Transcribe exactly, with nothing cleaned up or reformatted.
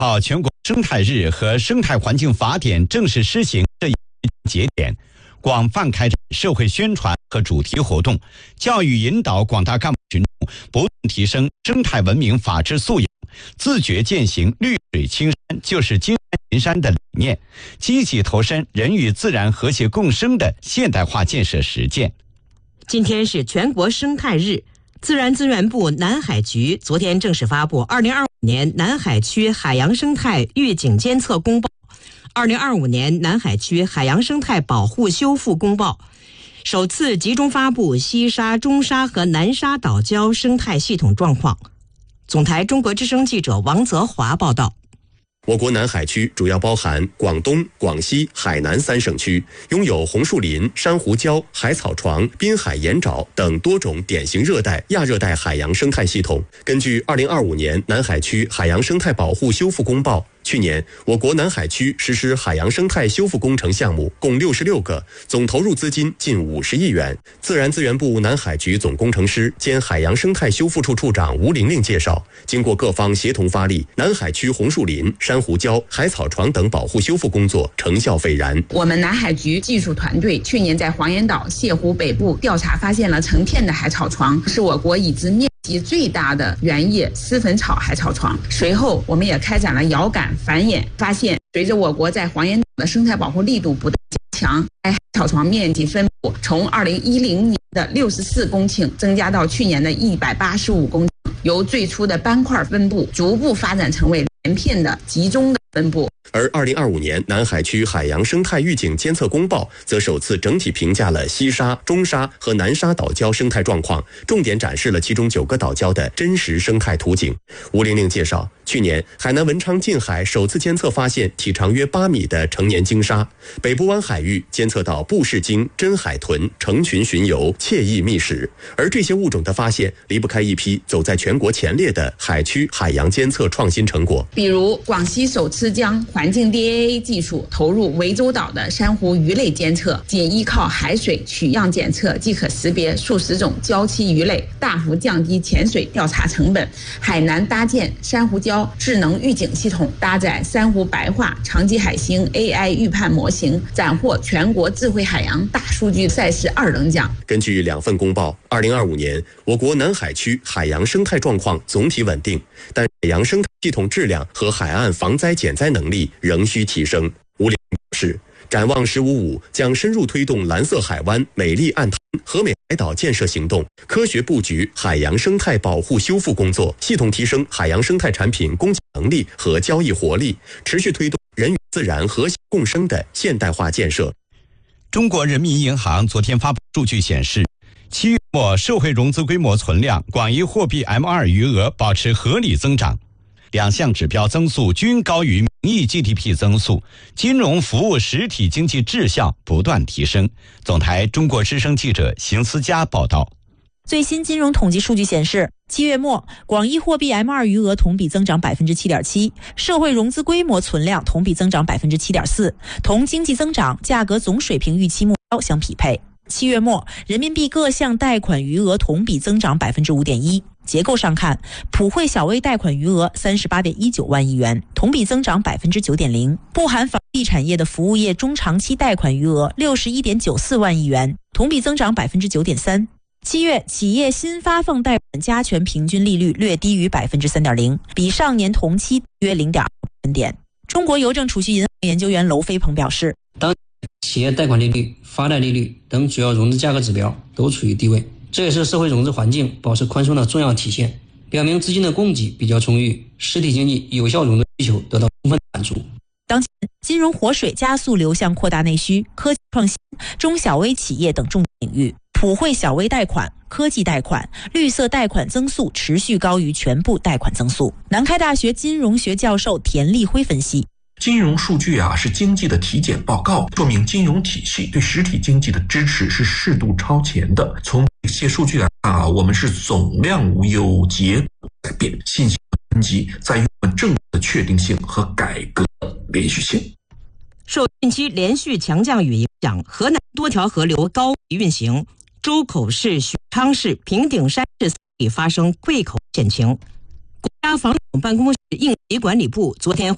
号，全国生态日和生态环境法典正式施行这一节点，广泛开展社会宣传和主题活动，教育引导广大干部群众不断提升生态文明法治素养，自觉践行绿水青山就是金山银山的理念，积极投身人与自然和谐共生的现代化建设实践。 今天是全国生态日，自然资源部南海局昨天正式发布二零二五年南海区海洋生态预警监测公报、二零二五年南海区海洋生态保护修复公报，首次集中发布西沙、中沙和南沙岛礁生态系统状况。总台中国之声记者王泽华报道。 我国南海区主要包含广东、广西、海南三省区，拥有红树林、珊瑚礁、海草床、滨海盐沼等多种典型热带、亚热带海洋生态系统。根据二零二五年南海区海洋生态保护修复公报，去年我国南海区实施海洋生态修复工程项目共六十六个，总投入资金近五十亿元。自然资源部南海局总工程师兼海洋生态修复处处长吴玲玲介绍，经过各方协同发力，南海区红树林、珊瑚礁、海草床等保护修复工作成效斐然。 我们南海局技术团队去年在黄岩岛、泻湖北部调查，发现了成片的海草床，是我国已知面积最大的原叶丝粉草海草床。随后我们也开展了遥感繁衍，发现随着我国在黄岩岛的生态保护力度不断加强，海草床面积分布从二零一零年的六十四公顷增加到去年的一百八十五公顷，由最初的斑块分布逐步发展成为连片的集中的分布。 而二零二五年南海区海洋生态预警监测公报则首次整体评价了西沙、中沙和南沙岛礁生态状况，重点展示了其中九个岛礁的真实生态图景。吴玲玲介绍，去年海南文昌近海首次监测发现体长约八米的成年鲸鲨，北部湾海域监测到布氏鲸、真海豚成群巡游、惬意觅食，而这些物种的发现离不开一批走在全国前列的海区海洋监测创新成果。 比如广西首次将环境 D A A 技术投入涠洲岛的珊瑚鱼类监测，仅依靠海水取样检测即可识别数十种礁栖鱼类，大幅降低潜水调查成本。海南搭建珊瑚礁智能预警系统，搭载珊瑚白化、长鳍海星 A I 预判模型，斩获全国智慧海洋大数据赛事二等奖。 根据两份公报，二零二五年我国南海区海洋生态状况总体稳定，但海洋生态系统质量和海岸防灾减灾能力仍需提升。吴玲表示，展望十五五将深入推动蓝色海湾、美丽岸滩和美海岛建设行动，科学布局海洋生态保护修复工作，系统提升海洋生态产品供给能力和交易活力，持续推动人与自然和谐共生的现代化建设。 中国人民银行昨天发布数据显示，七月末社会融资规模存量、广义货币 M 二 余额保持合理增长，两项指标增速均高于名义 G D P 增速，金融服务实体经济质效不断提升。总台中国之声记者邢思佳报道。 最新金融统计数据显示，七月末广义货币 M 二 余额同比增长 百分之七点七， 社会融资规模存量同比增长 百分之七点四， 同经济增长、价格总水平预期目标相匹配。七月末人民币各项贷款余额同比增长 百分之五点一。结构上看，普惠小微贷款余额 三十八点一九万亿元，同比增长 百分之九点零， 不含房地产业的服务业中长期贷款余额 六十一点九四万亿元，同比增长 百分之九点三。七月企业新发放贷款加权平均利率略低于 百分之三点零， 比上年同期约 零点二个百分点。中国邮政储蓄银行研究员娄飞鹏表示， 当企业贷款利率、发贷利率等主要融资价格指标都处于低位，这也是社会融资环境保持宽松的重要体现，表明资金的供给比较充裕，实体经济有效融资需求得到充分满足。 当前金融活水加速流向扩大内需、科技创新、中小微企业等重点领域，普惠小微贷款、科技贷款、绿色贷款增速持续高于全部贷款增速。南开大学金融学教授田立辉分析， 金融数据啊是经济的体检报告，说明金融体系对实体经济的支持是适度超前的。从这些数据来看啊，我们是总量无忧，结果改变，信息分级在于我们政策的确定性和改革的连续性。 受近期连续强降雨影响，河南多条河流高位运行，周口市、许昌市、平顶山市里发生溃口险情。国家防总办公室应急管理部昨天